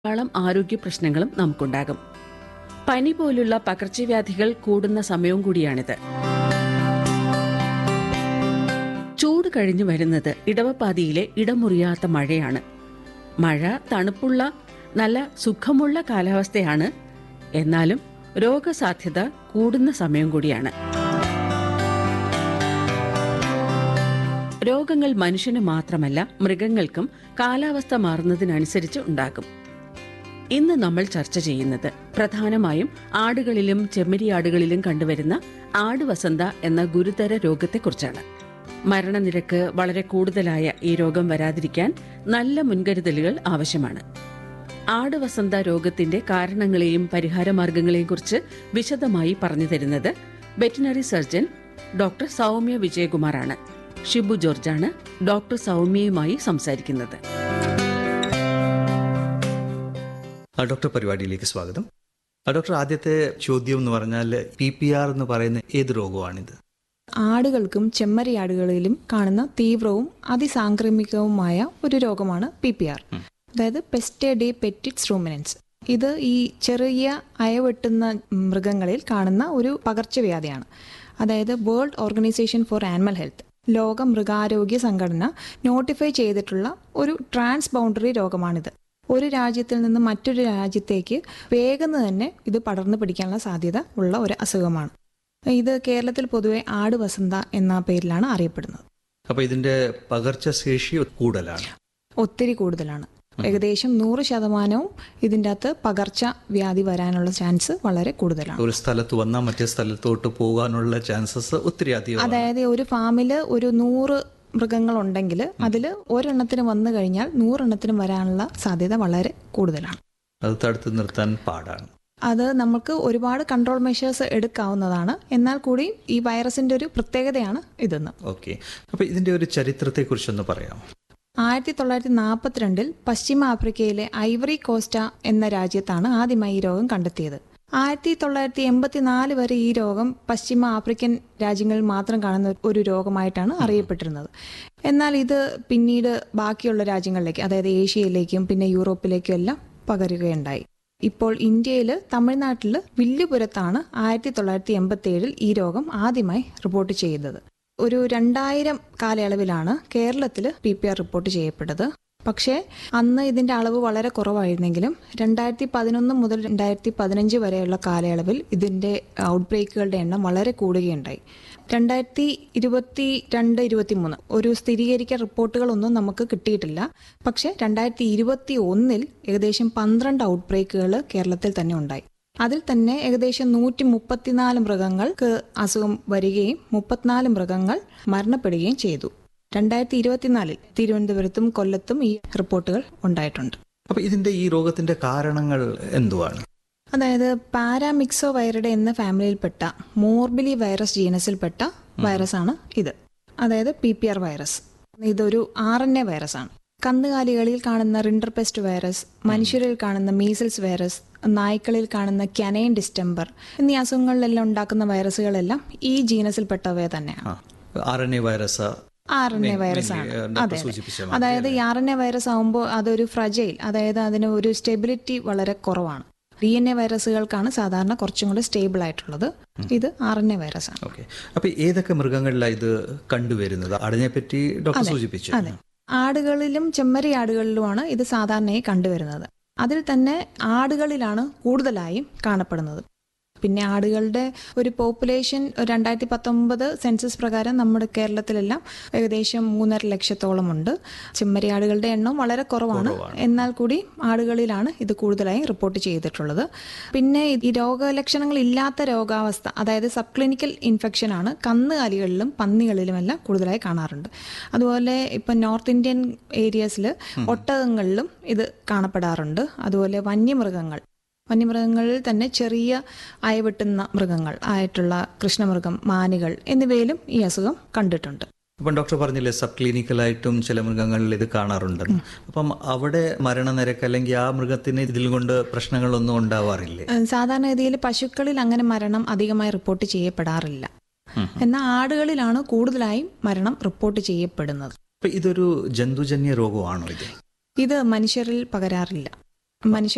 ധാരാളം ആരോഗ്യ പ്രശ്നങ്ങളും നമുക്കുണ്ടാകും. പനി പോലുള്ള പകർച്ചവ്യാധികൾ കൂടുന്ന സമയവും കൂടിയാണിത്. ചൂട് കഴിഞ്ഞു വരുന്നത് ഇടവപ്പാതിയിലെ ഇടമുറിയാത്ത മഴയാണ്. മഴ തണുപ്പുള്ള നല്ല സുഖമുള്ള കാലാവസ്ഥയാണ്. എന്നാലും രോഗസാധ്യത കൂടുന്ന സമയം കൂടിയാണ്. രോഗങ്ങൾ മനുഷ്യന് മാത്രമല്ല മൃഗങ്ങൾക്കും കാലാവസ്ഥ മാറുന്നതിനനുസരിച്ച് ഉണ്ടാകും. ഇന്ന് നമ്മൾ ചർച്ച ചെയ്യുന്നത് പ്രധാനമായും ആടുകളിലും ചെമ്മരിയാടുകളിലും കണ്ടുവരുന്ന ആടുവസന്ത എന്ന ഗുരുതര രോഗത്തെക്കുറിച്ചാണ്. മരണനിരക്ക് വളരെ കൂടുതലായ ഈ രോഗം വരാതിരിക്കാൻ നല്ല മുൻകരുതലുകൾ ആവശ്യമാണ്. ആടുവസന്ത രോഗത്തിന്റെ കാരണങ്ങളെയും പരിഹാരമാർഗങ്ങളെയും കുറിച്ച് വിശദമായി പറഞ്ഞു തരുന്നത് veterinary surgeon doctor Soumya വിജയകുമാറാണ്. Shibu ജോർജാണ് doctor സൗമ്യയുമായി സംസാരിക്കുന്നത്. ഡോക്ടർ, പരിപാടിയിലേക്ക് സ്വാഗതം. ഡോക്ടർ, ആദ്യത്തെ ചോദ്യം എന്ന് പറഞ്ഞാൽ PPR എന്ന് പറയുന്ന ഏത് രോഗമാണിത്? ആടുകൾക്കും ചെമ്മരിയാടുകളിലും കാണുന്ന തീവ്രവും അതിസാംക്രമികവുമായ ഒരു രോഗമാണ് PPR, അതായത് പെസ്റ്റേ ഡി പെറ്റിറ്റ്സ് റൂമിനൻസ്. ഇത് ഈ ചെറിയ അയവെട്ടുന്ന മൃഗങ്ങളിൽ കാണുന്ന ഒരു പകർച്ചവ്യാധിയാണ്. അതായത് world organisation for animal health, ലോക മൃഗാരോഗ്യ സംഘടന നോട്ടിഫൈ ചെയ്തിട്ടുള്ള ഒരു ട്രാൻസ് ബൗണ്ടറി രോഗമാണിത്. ഒരു രാജ്യത്തിൽ നിന്ന് മറ്റൊരു രാജ്യത്തേക്ക് വേഗം തന്നെ ഇത് പടർന്നു പിടിക്കാനുള്ള സാധ്യത ഉള്ള ഒരു അസുഖമാണ്. ഇത് കേരളത്തിൽ പൊതുവെ ആടുവസന്ത എന്ന പേരിലാണ് അറിയപ്പെടുന്നത്. അപ്പോൾ ഇതിന്റെ പകർച്ചശേഷി കൂടുതലാണ്, ഒത്തിരി കൂടുതലാണ്. ഏകദേശം 100% ഇതിൻ്റെ അകത്ത് പകർച്ച വ്യാധി വരാനുള്ള ചാൻസ് വളരെ കൂടുതലാണ്. ഒരു സ്ഥലത്ത് വന്നാൽ മറ്റേ സ്ഥലത്തോട്ട് പോകാനുള്ള ചാൻസസ് ഒത്തിരി അധികം. അതായത് ഒരു ഫാമിൽ ഒരു 100 മൃഗങ്ങളുണ്ടെങ്കിൽ അതിൽ ഒരെണ്ണത്തിന് വന്നു കഴിഞ്ഞാൽ 100 എണ്ണത്തിനും വരാനുള്ള സാധ്യത വളരെ കൂടുതലാണ്. അത് തടുത്ത് നിർത്താൻ പാടാണ്. അത് നമുക്ക് ഒരുപാട് കൺട്രോൾ മെഷേഴ്സ് എടുക്കാവുന്നതാണ്. എന്നാൽ കൂടി ഈ വൈറസിന്റെ ഒരു പ്രത്യേകതയാണ് ഇതെന്ന്. ഓക്കെ, അപ്പോൾ ഇതിന്റെ ഒരു ചരിത്രത്തെ കുറിച്ചൊന്ന് പറയാം. 1942 പശ്ചിമ ആഫ്രിക്കയിലെ ഐവറി കോസ്റ്റ എന്ന രാജ്യത്താണ് ആദ്യമായി ഈ രോഗം കണ്ടെത്തിയത്. 1984 വരെ ഈ രോഗം പശ്ചിമ ആഫ്രിക്കൻ രാജ്യങ്ങളിൽ മാത്രം കാണുന്ന ഒരു രോഗമായിട്ടാണ് അറിയപ്പെട്ടിരുന്നത്. എന്നാൽ ഇത് പിന്നീട് ബാക്കിയുള്ള രാജ്യങ്ങളിലേക്ക്, അതായത് ഏഷ്യയിലേക്കും പിന്നെ യൂറോപ്പിലേക്കും എല്ലാം പകരുകയുണ്ടായി. ഇപ്പോൾ ഇന്ത്യയിൽ തമിഴ്നാട്ടിൽ വില്ലുപുരത്താണ് 1987 ഈ രോഗം ആദ്യമായി റിപ്പോർട്ട് ചെയ്തത്. ഒരു 2000 കാലയളവിലാണ് കേരളത്തിൽ PPR റിപ്പോർട്ട് ചെയ്യപ്പെട്ടത്. പക്ഷേ അന്ന് ഇതിന്റെ അളവ് വളരെ കുറവായിരുന്നെങ്കിലും 2011 മുതൽ 2015 വരെയുള്ള കാലയളവിൽ ഇതിന്റെ ഔട്ട്ബ്രേക്കുകളുടെ എണ്ണം വളരെ കൂടുകയുണ്ടായി. 2022-23 ഒരു സ്ഥിരീകരിച്ച റിപ്പോർട്ടുകളൊന്നും നമുക്ക് കിട്ടിയിട്ടില്ല. പക്ഷേ 2021 ഏകദേശം 12 ഔട്ട്ബ്രേക്കുകൾ കേരളത്തിൽ തന്നെ ഉണ്ടായി. അതിൽ തന്നെ ഏകദേശം 134 മൃഗങ്ങൾക്ക് അസുഖം വരികയും 34 മൃഗങ്ങൾ മരണപ്പെടുകയും ചെയ്തു. 2024 തിരുവനന്തപുരത്തും കൊല്ലത്തും ഈ റിപ്പോർട്ടുകൾ ഉണ്ടായിട്ടുണ്ട്. അപ്പോൾ ഇതിന്റെ ഈ രോഗത്തിന്റെ കാരണങ്ങൾ എന്തുവാണ്? അതായത് പാരാമിക്സോ വൈറഡെ എന്ന ഫാമിലിയിൽപ്പെട്ട മോർബിലി വൈറസ് ജീനസിൽപ്പെട്ട വൈറസാണ് ഇത്. അതായത് PPR വൈറസ്. ഇതൊരു RNA വൈറസാണ്. കന്നുകാലികളിൽ കാണുന്ന റിൻഡർപെസ്റ്റ് വൈറസ്, മനുഷ്യരിൽ കാണുന്ന മീസിൽസ് വൈറസ്, നായ്ക്കളിൽ കാണുന്ന ക്യാനൈൻ ഡിസ്റ്റംബർ എന്നീ അസുഖങ്ങളിലെല്ലാം ഉണ്ടാക്കുന്ന വൈറസുകളെല്ലാം ഈ ജീനസിൽപ്പെട്ടവയെ തന്നെയാണ്. RNA virus RNA വൈറസാണ്. അതെ, അതായത് ഈ RNA വൈറസ് ആകുമ്പോൾ അതൊരു ഫ്രജൈൽ, അതായത് അതിന് ഒരു സ്റ്റെബിലിറ്റി വളരെ കുറവാണ്. DNA വൈറസുകൾക്കാണ് സാധാരണ കുറച്ചും കൂടെ സ്റ്റേബിൾ ആയിട്ടുള്ളത്. ഇത് RNA വൈറസാണ്. ഓക്കെ, അപ്പൊ ഏതൊക്കെ മൃഗങ്ങളിലാണ് ഇത് കണ്ടുവരുന്നത്? അതിനെപ്പറ്റി ഡോക്ടർ സൂചിപ്പിച്ചു. അതെ, ആടുകളിലും ചെമ്മരിയാടുകളിലുമാണ് ഇത് സാധാരണയായി കണ്ടുവരുന്നത്. അതിൽ തന്നെ ആടുകളിലാണ് കൂടുതലായും കാണപ്പെടുന്നത്. പിന്നെ ആടുകളുടെ ഒരു പോപ്പുലേഷൻ 2019 സെൻസസ് പ്രകാരം നമ്മുടെ കേരളത്തിലെല്ലാം ഏകദേശം 3.5 ലക്ഷത്തോളം ഉണ്ട്. ചെമ്മരിയാടുകളുടെ എണ്ണം വളരെ കുറവാണ്. എന്നാൽ കൂടി ആടുകളിലാണ് ഇത് കൂടുതലായി റിപ്പോർട്ട് ചെയ്തിട്ടുള്ളത്. പിന്നെ ഈ രോഗലക്ഷണങ്ങൾ ഇല്ലാത്ത രോഗാവസ്ഥ, അതായത് സബ് ക്ലിനിക്കൽ ഇൻഫെക്ഷൻ ആണ് കന്നുകാലികളിലും പന്നികളിലുമെല്ലാം കൂടുതലായി കാണാറുണ്ട്. അതുപോലെ ഇപ്പം നോർത്ത് ഇന്ത്യൻ ഏരിയസിൽ ഒട്ടകങ്ങളിലും ഇത് കാണപ്പെടാറുണ്ട്. അതുപോലെ വന്യമൃഗങ്ങളിൽ തന്നെ ചെറിയ അയവെട്ടുന്ന മൃഗങ്ങൾ ആയിട്ടുള്ള കൃഷ്ണമൃഗം, മാനുകൾ എന്നിവയിലും ഈ അസുഖം കണ്ടിട്ടുണ്ട്. അപ്പം ഡോക്ടർ പറഞ്ഞില്ലേ സബ് ക്ലിനിക്കലായിട്ടും ചില മൃഗങ്ങളിൽ ഇത് കാണാറുണ്ടെന്ന്. അപ്പം അവിടെ മരണനിരക്ക് അല്ലെങ്കിൽ ആ മൃഗത്തിന് ഇതിൽ കൊണ്ട് പ്രശ്നങ്ങളൊന്നും ഉണ്ടാവാറില്ലേ? സാധാരണഗതിയിൽ പശുക്കളിൽ അങ്ങനെ മരണം അധികമായി റിപ്പോർട്ട് ചെയ്യപ്പെടാറില്ല. എന്നാൽ ആടുകളിലാണ് കൂടുതലായും മരണം റിപ്പോർട്ട് ചെയ്യപ്പെടുന്നത്. ഇതൊരു ജന്തുജന്യ രോഗമാണോ? ഇത് മനുഷ്യരിൽ പകരാറില്ല. മനുഷ്യർ